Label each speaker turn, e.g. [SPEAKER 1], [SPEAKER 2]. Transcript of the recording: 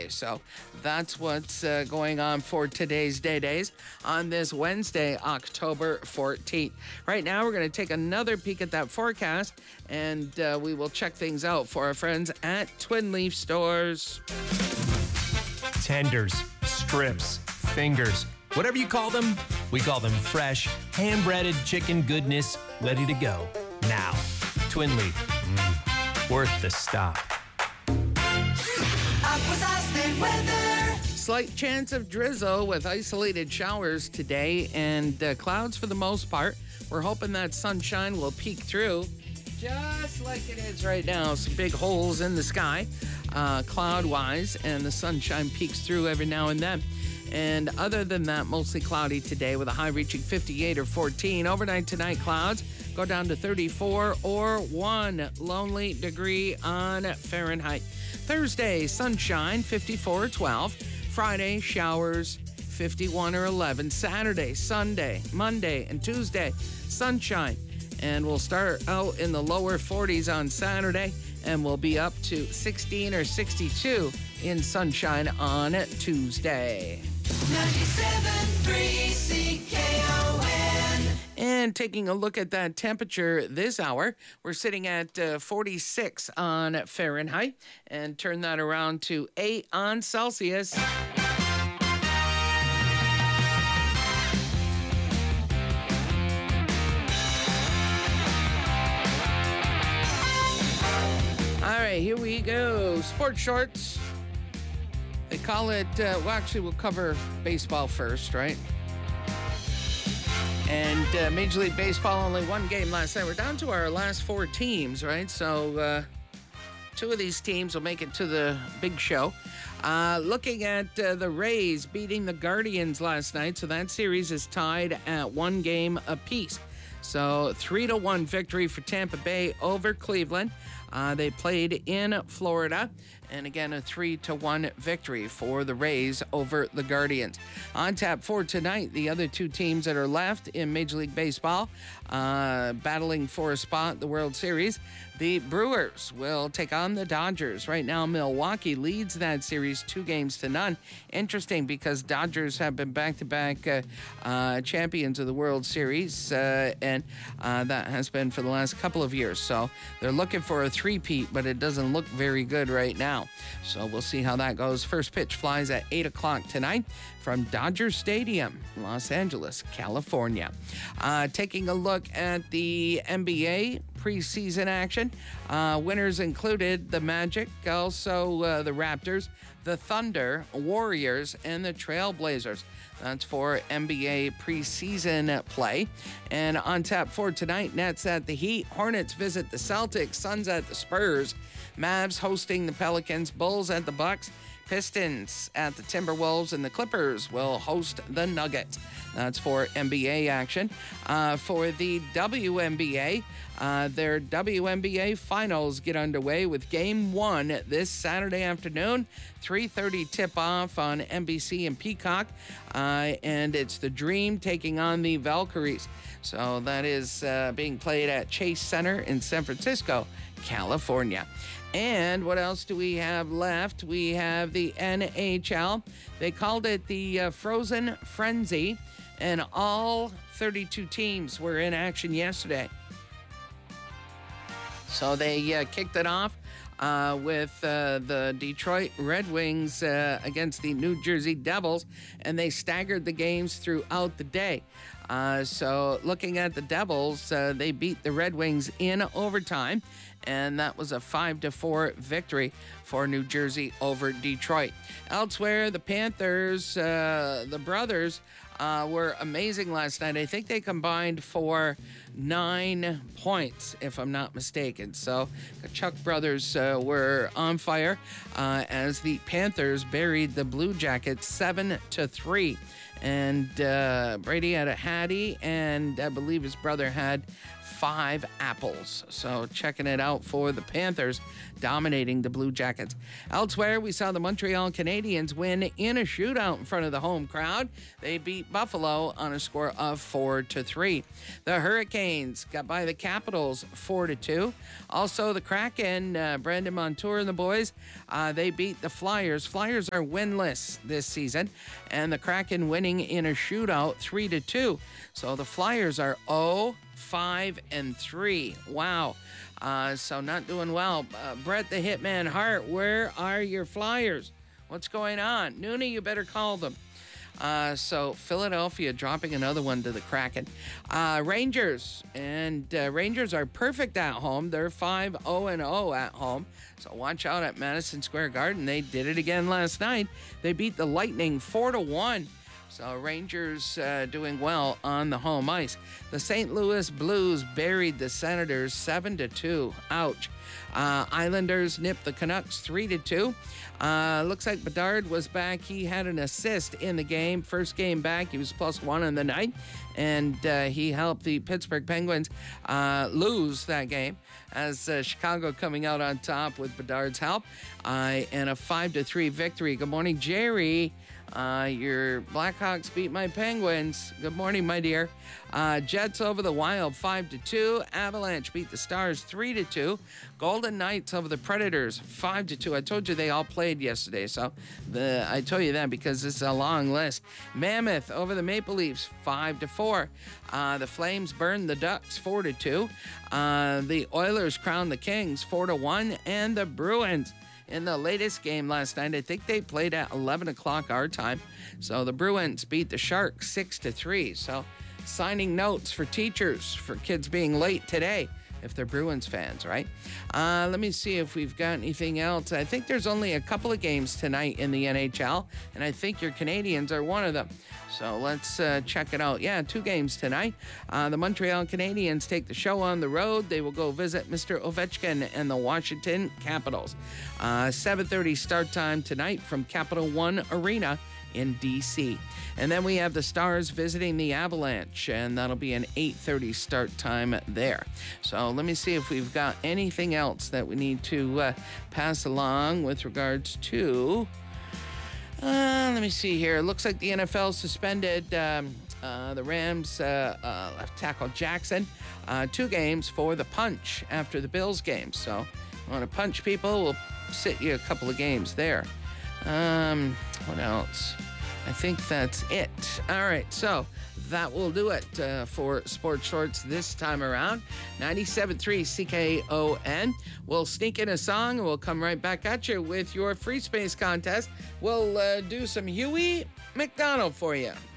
[SPEAKER 1] So that's what's going on for today's days on this Wednesday, October 14th. Right now, we're going to take another peek at that forecast, and we will check things out for our friends at Twin Leaf Stores.
[SPEAKER 2] Tenders, strips, fingers, whatever you call them, we call them fresh, hand-breaded chicken goodness ready to go. Now, Twin Leaf, worth the stop.
[SPEAKER 1] Slight chance of drizzle with isolated showers today and clouds for the most part. We're hoping that sunshine will peek through just like it is right now. Some big holes in the sky, cloud-wise, and the sunshine peeks through every now and then. And other than that, mostly cloudy today with a high reaching 58 or 14. Overnight tonight, clouds go down to 34 or 1 lonely degree on Fahrenheit. Thursday, sunshine, 54 or 12. Friday, showers, 51 or 11. Saturday, Sunday, Monday, and Tuesday, sunshine. And we'll start out in the lower 40s on Saturday, and we'll be up to 16 or 62 in sunshine on Tuesday.
[SPEAKER 3] 97.3 CKON.
[SPEAKER 1] And taking a look at that temperature this hour, we're sitting at 46 on Fahrenheit, and turn that around to 8 on Celsius. All right, here we go. Sports shorts. They call it, we'll cover baseball first, right? And Major League Baseball, only one game last night. We're down to our last 4 teams, right? So 2 of these teams will make it to the big show. Looking at the Rays beating the Guardians last night. So that series is tied at 1 game apiece. So 3-1 victory for Tampa Bay over Cleveland. They played in Florida, and again, a 3-1 victory for the Rays over the Guardians. On tap for tonight, the other 2 teams that are left in Major League Baseball, battling for a spot in the World Series. The Brewers will take on the Dodgers. Right now, Milwaukee leads that series 2-0. Interesting, because Dodgers have been back-to-back champions of the World Series, and that has been for the last couple of years. So they're looking for a three-peat, but it doesn't look very good right now. So we'll see how that goes. First pitch flies at 8 o'clock tonight from Dodger Stadium, Los Angeles, California. Taking a look at the NBA preseason action. Winners included the Magic, also the Raptors, the Thunder, Warriors, and the Trailblazers. That's for NBA preseason play. And on tap for tonight, Nets at the Heat, Hornets visit the Celtics, Suns at the Spurs, Mavs hosting the Pelicans, Bulls at the Bucks, Pistons at the Timberwolves, and the Clippers will host the Nuggets. That's for NBA action. For the WNBA, their WNBA finals get underway with Game 1 this Saturday afternoon, 3:30 tip-off on NBC and Peacock, and it's the Dream taking on the Valkyries. So that is being played at Chase Center in San Francisco, California. And what else do we have left? We have the NHL. They called it the Frozen Frenzy, and all 32 teams were in action yesterday. So they kicked it off with the Detroit Red Wings against the New Jersey Devils, and they staggered the games throughout the day. So looking at the Devils, they beat the Red Wings in overtime, and that was a 5-4 victory for New Jersey over Detroit. Elsewhere, the Panthers, the brothers, were amazing last night. I think they combined for 9 points, if I'm not mistaken. So the Chuck brothers were on fire as the Panthers buried the Blue Jackets 7-3. And Brady had a Hattie, and I believe his brother had 5 apples. So checking it out for the Panthers, dominating the Blue Jackets. Elsewhere, we saw the Montreal Canadiens win in a shootout in front of the home crowd. They beat Buffalo on a score of 4-3. The Hurricanes got by the Capitals 4-2. Also, the Kraken, Brandon Montour and the boys, they beat the Flyers. Flyers are winless this season, and the Kraken winning in a shootout 3-2. So the Flyers are 0-5-3. Wow. So not doing well. Brett the Hitman Hart, where are your Flyers? What's going on? Noonie, you better call them. So Philadelphia dropping another one to the Kraken. Rangers, and Rangers are perfect at home. They're 5-0-0 at home. So watch out at Madison Square Garden. They did it again last night. They beat the Lightning 4-1. So Rangers doing well on the home ice. The St. Louis Blues buried the Senators 7-2. Ouch. Islanders nipped the Canucks 3-2. Looks like Bedard was back. He had an assist in the game. First game back, he was +1 in the night. And he helped the Pittsburgh Penguins lose that game as Chicago coming out on top with Bedard's help. And a 5-3 victory. Good morning, Jerry. Your Blackhawks beat my Penguins. Good morning, my dear. Jets over the Wild 5-2. Avalanche beat the Stars 3-2. Golden Knights over the Predators 5-2. I told you they all played yesterday, so I told you that because it's a long list. Mammoth over the Maple Leafs 5-4. The Flames burned the Ducks 4-2. The Oilers crowned the Kings 4-1, and the Bruins in the latest game last night, I think they played at 11 o'clock our time. So the Bruins beat the Sharks 6-3. So signing notes for teachers for kids being late today, if they're Bruins fans, right? Let me see if we've got anything else. I think there's only a couple of games tonight in the NHL, and I think your Canadians are one of them. So let's check it out. Yeah, 2 games tonight. The Montreal Canadiens take the show on the road. They will go visit Mr. Ovechkin and the Washington Capitals. 7:30 start time tonight from Capital One Arena in D.C. And then we have the Stars visiting the Avalanche, and that'll be an 8:30 start time there. So let me see if we've got anything else that we need to pass along with regards to... let me see here. It looks like the NFL suspended the Rams left tackle Jackson 2 games for the punch after the Bills game. So you want to punch people, we'll sit you a couple of games there. What else? I think that's it. All right, so that will do it for Sports Shorts this time around. 97.3 CKON. We'll sneak in a song and we'll come right back at you with your free space contest. We'll do some Huey McDonald for you.